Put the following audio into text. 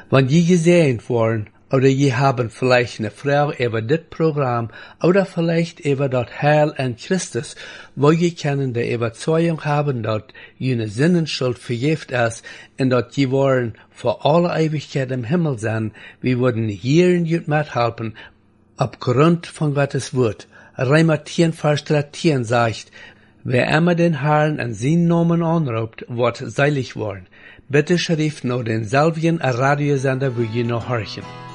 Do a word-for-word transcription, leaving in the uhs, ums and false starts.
Wenn je gesehen worden, oder je haben vielleicht eine Frau über das Programm oder vielleicht über das Heil an Christus, wo je können die Überzeugung haben, dass jene Sinnenschuld vergift ist und dass je wollen für alle Ewigkeit im Himmel sein, wir würden hier in jut mithelfen, aufgrund von Gottes Wort. Römer zehn, Vers dreizehn sagt, wer immer den Herrn an seinen Namen anruft, wird seilig worden. Bitte schrift nur denselben Radiosender, wo je noch horchen.